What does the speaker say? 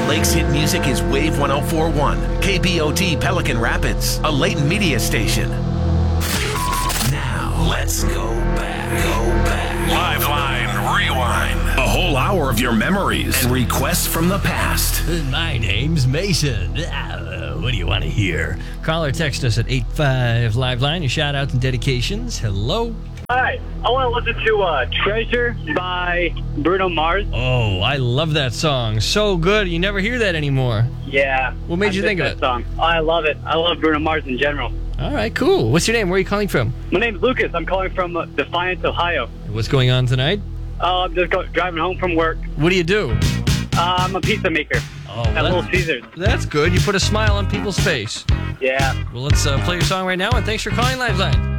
Lake's hit music is Wave 1041, KBOT Pelican Rapids, a Layton media station. Now, let's go back. Liveline Rewind. A whole hour of your memories and requests from the past. My name's Mason. What do you want to hear? Call or text us at 85 Liveline. Your shout outs and dedications. Hello. Hi, I want to listen to Treasure by Bruno Mars. Oh, I love that song. So good. You never hear that anymore. Yeah. What made you think of it? Song. Oh, I love it. I love Bruno Mars in general. All right, cool. What's your name? Where are you calling from? My name's Lucas. I'm calling from Defiance, Ohio. What's going on tonight? I'm just driving home from work. What do you do? I'm a pizza maker at Little Caesars. That's good. You put a smile on people's face. Yeah. Well, let's play your song right now, and thanks for calling Liveline.